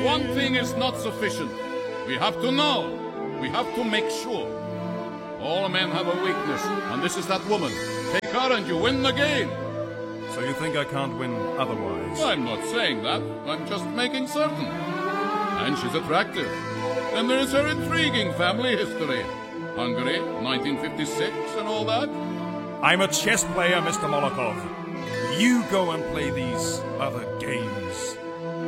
One thing is not sufficient. We have to know. We have to make sure. All men have a weakness, and this is that woman. Take her and you win the game. So you think I can't win otherwise? I'm not saying that. I'm just making certain. And she's attractive. And there is her intriguing family history. Hungary, 1956 and all that. I'm a chess player, Mr. Molotov. You go and play these other games.